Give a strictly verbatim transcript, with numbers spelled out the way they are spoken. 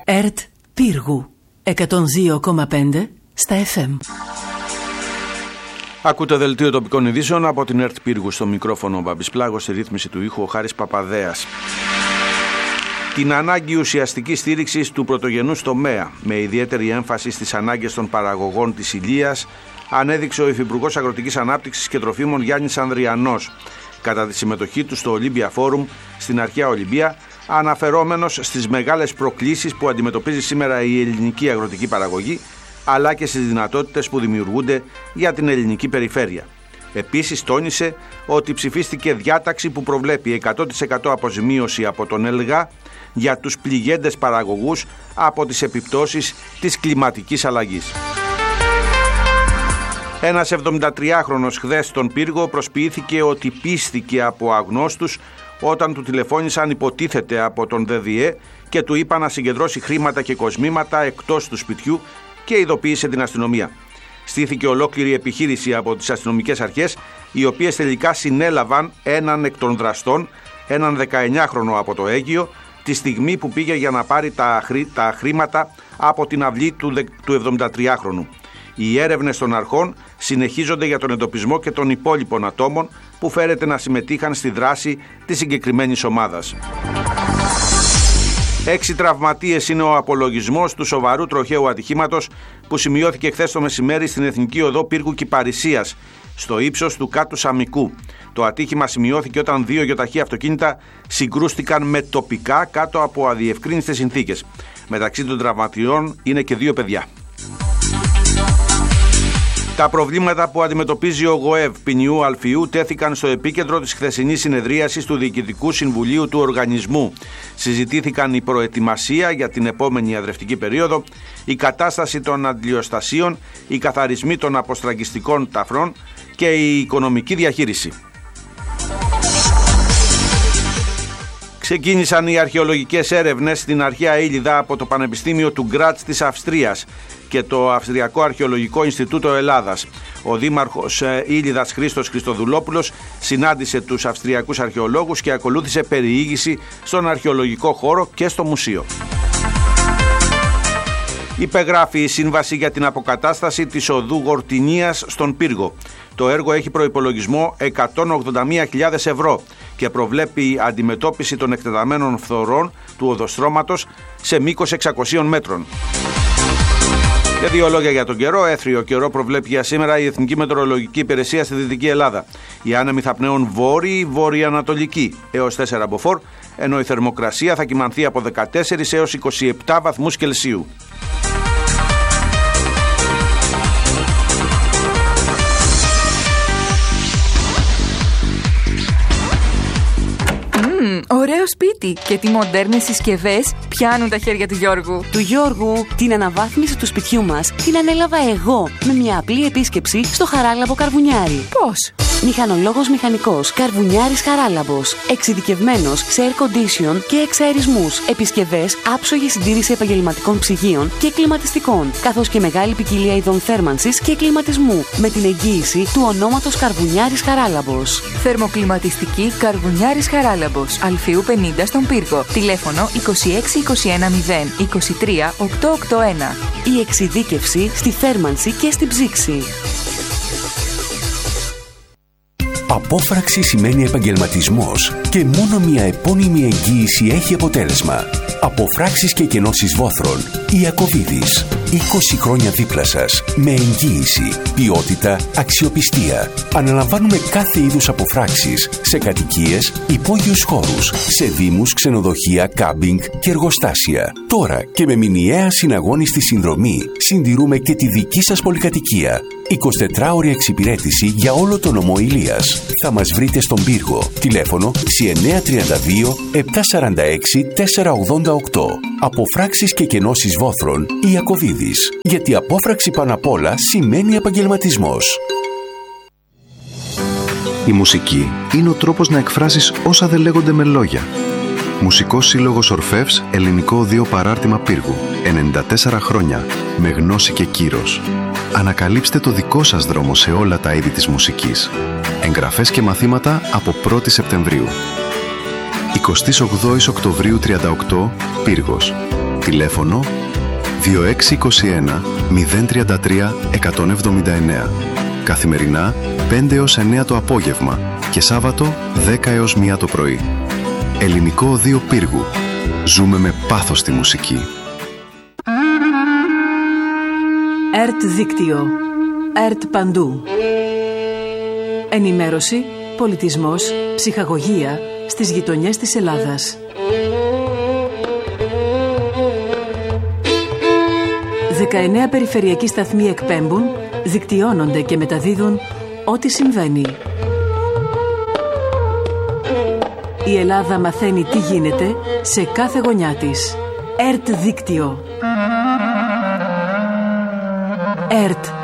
ΕΡΤ Πύργου εκατόν δύο κόμμα πέντε στα εφ εμ. Ακούτε δελτίο τοπικών ειδήσεων από την ΕΡΤ Πύργου. Στο μικρόφωνο ο Μπαμπής Πλάγος, στη ρύθμιση του ήχου ο Χάρης Παπαδέας. Την ανάγκη ουσιαστικής στήριξης του πρωτογενούς τομέα, με ιδιαίτερη έμφαση στις ανάγκες των παραγωγών της ηλίας, ανέδειξε ο Υφυπουργός Αγροτικής Ανάπτυξης και Τροφίμων Γιάννης Ανδριανός κατά τη συμμετοχή του στο Olympia Forum στην αρχαία Ολυμπία, αναφερόμενος στις μεγάλες προκλήσεις που αντιμετωπίζει σήμερα η ελληνική αγροτική παραγωγή, αλλά και στις δυνατότητες που δημιουργούνται για την ελληνική περιφέρεια. Επίσης τόνισε ότι ψηφίστηκε διάταξη που προβλέπει εκατό τοις εκατό αποζημίωση από τον ΕΛΓΑ για τους πληγέντες παραγωγούς από τις επιπτώσεις της κλιματικής αλλαγής. Ένας εβδομηντατριάχρονος χθες στον Πύργο προσποιήθηκε ότι πίστηκε από αγνώστους όταν του τηλεφώνησαν υποτίθεται από τον ΔΔΕ και του είπαν να συγκεντρώσει χρήματα και κοσμήματα εκτός του σπιτιού και ειδοποίησε την αστυνομία. Στήθηκε ολόκληρη επιχείρηση από τις αστυνομικές αρχές, οι οποίες τελικά συνέλαβαν έναν εκ των δραστών, έναν δεκαεννιάχρονο από το Αίγυο, τη στιγμή που πήγε για να πάρει τα, χρή, τα χρήματα από την αυλή του, του εβδομηντατριάχρονου. Οι έρευνες των αρχών συνεχίζονται για τον εντοπισμό και των υπόλοιπων ατόμων που φέρεται να συμμετείχαν στη δράση της συγκεκριμένης ομάδας. Έξι τραυματίες είναι ο απολογισμός του σοβαρού τροχαίου ατυχήματος που σημειώθηκε χθες το μεσημέρι στην Εθνική Οδό Πύργου Κυπαρισίας, στο ύψος του Κάτου Σαμικού. Το ατύχημα σημειώθηκε όταν δύο γιοταχή αυτοκίνητα συγκρούστηκαν με τοπικά κάτω από αδιευκρίνιστες συνθήκες. Μεταξύ των τραυματιών είναι και δύο παιδιά. Τα προβλήματα που αντιμετωπίζει ο ΓΟΕΒ Ποινιού Αλφιού τέθηκαν στο επίκεντρο της χθεσινής συνεδρίασης του Διοικητικού Συμβουλίου του οργανισμού. Συζητήθηκαν η προετοιμασία για την επόμενη αδρευτική περίοδο, η κατάσταση των αντιλιοστασίων, οι καθαρισμοί των αποστραγγιστικών ταφρών και η οικονομική διαχείριση. Ξεκίνησαν οι αρχαιολογικές έρευνες στην αρχαία Ήλιδα από το Πανεπιστήμιο του Γκράτς της Αυστρίας και το Αυστριακό Αρχαιολογικό Ινστιτούτο Ελλάδας. Ο δήμαρχος Ήλιδας Χρήστος Χριστοδουλόπουλος συνάντησε τους αυστριακούς αρχαιολόγους και ακολούθησε περιήγηση στον αρχαιολογικό χώρο και στο μουσείο. Υπεγράφει η σύμβαση για την αποκατάσταση της οδού Γορτινίας στον Πύργο. Το έργο έχει προϋπολογισμό εκατόν ογδόντα μία χιλιάδες ευρώ και προβλέπει αντιμετώπιση των εκτεταμένων φθορών του οδοστρώματος σε μήκος εξακοσίων μέτρων. Και δύο λόγια για τον καιρό. Έθριο καιρό προβλέπει για σήμερα η Εθνική Μετεωρολογική Υπηρεσία στη Δυτική Ελλάδα. Οι άνεμοι θα πνέουν βόρειοι, βόρειο-ανατολικοί έως τέσσερα μποφόρ, ενώ η θερμοκρασία θα κυμανθεί από δεκατέσσερα έως είκοσι επτά βαθμούς Κελσίου. Ωραίο σπίτι και τι μοντέρνες συσκευές πιάνουν τα χέρια του Γιώργου. Του Γιώργου, την αναβάθμιση του σπιτιού μας την ανέλαβα εγώ με μια απλή επίσκεψη στο Χαράλαμπο Καρβουνιάρη. Πώς? Μηχανολόγος μηχανικός Καρβουνιάρης Χαράλαμπος. Εξειδικευμένος σε air condition και εξαερισμούς. Επισκευές, άψογη συντήρηση επαγγελματικών ψυγείων και κλιματιστικών. Καθώς και μεγάλη ποικιλία ειδών θέρμανσης και κλιματισμού. Με την εγγύηση του ονόματος Καρβουνιάρης Χαράλαμπος. Θερμοκλιματιστική Καρβουνιάρης Χαράλαμπος. Αλφιού πενήντα στον Πύργο. Τηλέφωνο είκοσι έξι είκοσι ένα μηδέν είκοσι τρία οκτακόσια ογδόντα ένα. Η εξειδίκευση στη θέρμανση και στην ψήξη. Απόφραξη σημαίνει επαγγελματισμός και μόνο μια επώνυμη εγγύηση έχει αποτέλεσμα. Αποφράξεις και κενώσεις βόθρων. Ιακωβίδης. είκοσι χρόνια δίπλα σας. Με εγγύηση, ποιότητα, αξιοπιστία. Αναλαμβάνουμε κάθε είδους αποφράξεις σε κατοικίες, υπόγειους χώρους, σε δήμους, ξενοδοχεία, κάμπινγκ και εργοστάσια. Τώρα και με μηνιαία συναγώνιστη συνδρομή συντηρούμε και τη δική σας πολυκατοικία. εικοσιτετράωρη εξυπηρέτηση για όλο το νομό Ηλίας. Θα μας βρείτε στον Πύργο. Τηλέφωνο εννιά τρία δύο επτά τέσσερα έξι τέσσερα ογδόντα οκτώ. Αποφράξεις και κενώσεις βόθρων Ιακωβίδης. Γιατί απόφραξη πάνω απ' όλα σημαίνει επαγγελματισμός. Η μουσική είναι ο τρόπος να εκφράσεις όσα δεν λέγονται με λόγια. Μουσικός Σύλλογος Ορφεύς, Ελληνικό Οδείο Παράρτημα Πύργου. ενενήντα τέσσερα χρόνια. Με γνώση και κύρος. Ανακαλύψτε το δικό σας δρόμο σε όλα τα είδη της μουσικής. Εγγραφές και μαθήματα από πρώτη Σεπτεμβρίου. εικοστή ογδόη Οκτωβρίου τριάντα οκτώ, Πύργος. Τηλέφωνο δύο έξι δύο ένα μηδέν τρία τρία εκατόν εβδομήντα εννέα. Καθημερινά πέντε έως εννέα το απόγευμα και Σάββατο δέκα έως μία το πρωί. Ελληνικό Οδείο Πύργου. Ζούμε με πάθος τη μουσική. ΕΡΤ Δίκτυο. ΕΡΤ Παντού. Ενημέρωση, πολιτισμός, ψυχαγωγία στις γειτονιές της Ελλάδας. δεκαεννέα περιφερειακοί σταθμοί εκπέμπουν, δικτυώνονται και μεταδίδουν ό,τι συμβαίνει. Η Ελλάδα μαθαίνει τι γίνεται σε κάθε γωνιά της. ΕΡΤ Δίκτυο. ΕΡΤ